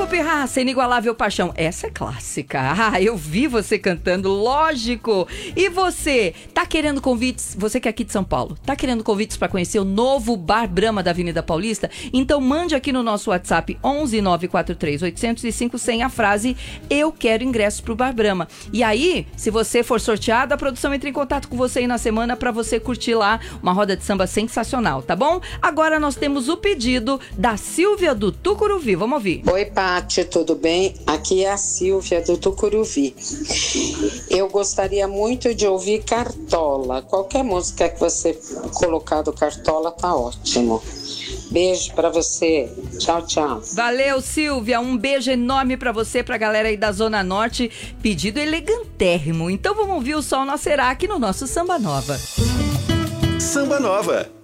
Grupo e Raça, Inigualável Paixão. Essa é clássica. Ah, eu vi você cantando, lógico. E você, tá querendo convites? Você que é aqui de São Paulo, tá querendo convites para conhecer o novo Bar Brahma da Avenida Paulista? Então mande aqui no nosso WhatsApp 11 943 805 100 a frase "Eu quero ingressos pro Bar Brahma". E aí, se você for sorteado, a produção entra em contato com você aí na semana para você curtir lá uma roda de samba sensacional, tá bom? Agora nós temos o pedido da Silvia do Tucuruvi. Vamos ouvir. Oi, Pati, tudo bem? Aqui é a Silvia do Tucuruvi. Eu gostaria muito de ouvir Cartola. Qualquer música que você colocar do Cartola tá ótimo. Beijo pra você. Tchau, tchau. Valeu, Silvia. Um beijo enorme pra você, pra galera aí da Zona Norte. Pedido elegantérrimo. Então vamos ouvir o Sol Nascerá aqui no nosso Samba Nova. Samba Nova.